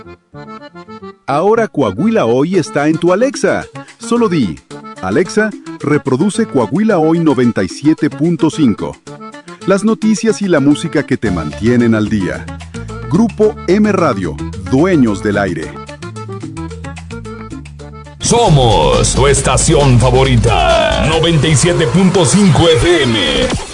Ahora Coahuila Hoy está en tu Alexa. Solo di, Alexa, reproduce Coahuila Hoy 97.5. Las noticias y la música que te mantienen al día. Grupo M Radio, dueños del aire. Somos tu estación favorita, 97.5 FM.